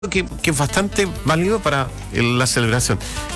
que es bastante válido para la celebración.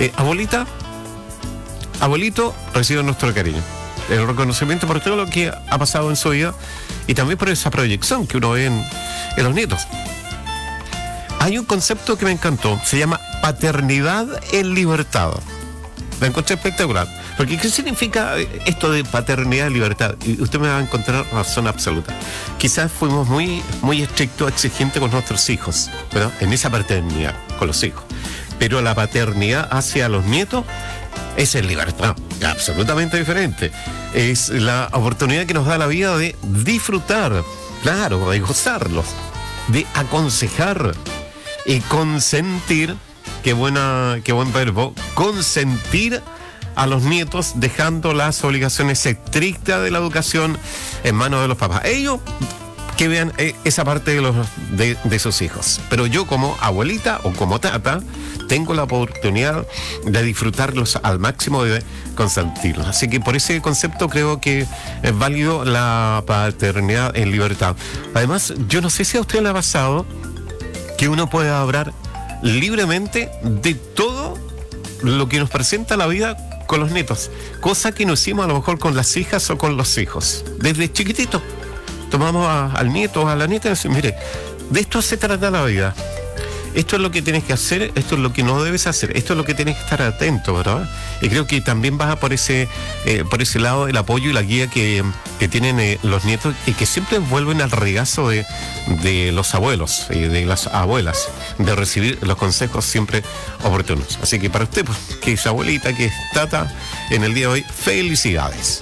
Abuelito, recibe nuestro cariño, el reconocimiento por todo lo que ha pasado en su vida y también por esa proyección que uno ve en los nietos. Hay un concepto que me encantó, se llama paternidad en libertad. La encontré espectacular. Porque ¿qué significa esto de paternidad en libertad? Y usted me va a encontrar razón absoluta. Quizás fuimos muy estrictos, exigentes con nuestros hijos, ¿verdad? En esa paternidad, con los hijos. Pero la paternidad hacia los nietos es en libertad, absolutamente diferente. Es la oportunidad que nos da la vida de disfrutar, claro, de gozarlos, de aconsejar y consentir. Qué buen verbo, consentir a los nietos, dejando las obligaciones estrictas de la educación en manos de los papás. Ellos que vean esa parte de sus hijos. Pero yo como abuelita o como tata tengo la oportunidad de disfrutarlos al máximo, de consentirlos. Así que por ese concepto creo que es válido la paternidad en libertad. Además, yo no sé si a usted le ha pasado que uno puede hablar libremente de todo lo que nos presenta la vida con los nietos, cosa que no hicimos a lo mejor con las hijas o con los hijos. Desde chiquitito tomamos al nieto o a la nieta y decimos, mire, de esto se trata la vida, esto es lo que tienes que hacer, esto es lo que no debes hacer, esto es lo que tienes que estar atento, ¿verdad? Y creo que también va por ese lado el apoyo y la guía que tienen los nietos y que siempre vuelven al regazo de los abuelos y de las abuelas, de recibir los consejos siempre oportunos. Así que para usted, pues, que es abuelita, que es tata, en el día de hoy, felicidades.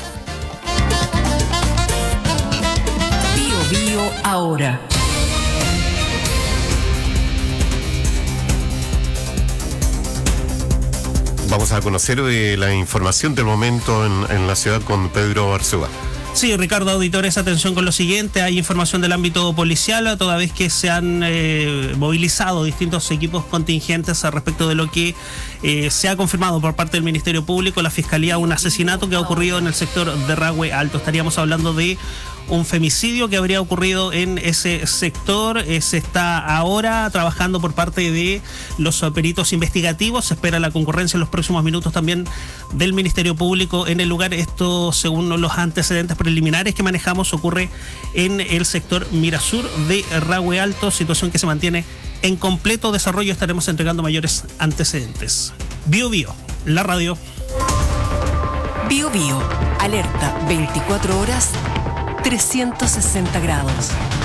Bio ahora. Vamos a conocer la información del momento en la ciudad con Pedro Arzúa. Sí, Ricardo, auditores, atención con lo siguiente. Hay información del ámbito policial, toda vez que se han movilizado distintos equipos contingentes al respecto de lo que se ha confirmado por parte del Ministerio Público, la Fiscalía, un asesinato que ha ocurrido en el sector de Rahue Alto. Estaríamos hablando de un femicidio que habría ocurrido en ese sector. Se está ahora trabajando por parte de los peritos investigativos. Se espera la concurrencia en los próximos minutos también del Ministerio Público en el lugar. Esto, según los antecedentes preliminares que manejamos, ocurre en el sector Mirasur de Rahue Alto, situación que se mantiene en completo desarrollo. Estaremos entregando mayores antecedentes. Bio, la radio. Bio, alerta 24 horas, 360 grados.